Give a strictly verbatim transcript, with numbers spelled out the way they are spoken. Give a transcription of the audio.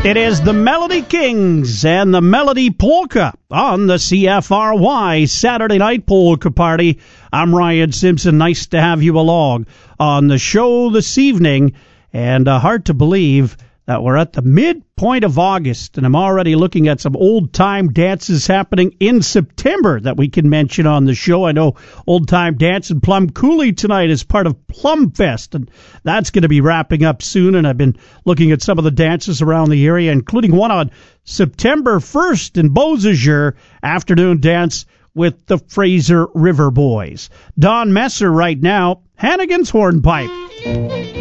It is the Melody Kings and the Melody Polka on the C F R Y Saturday Night Polka Party. I'm Ryan Simpson. Nice to have you along on the show this evening. And uh, hard to believe that we're at the midpoint of August, and I'm already looking at some old-time dances happening in September that we can mention on the show. I know old-time dance in Plum Coulee tonight is part of Plum Fest, and that's going to be wrapping up soon, and I've been looking at some of the dances around the area, including one on September first in Beausejour, afternoon dance with the Fraser River Boys. Don Messer right now, Hannigan's Hornpipe.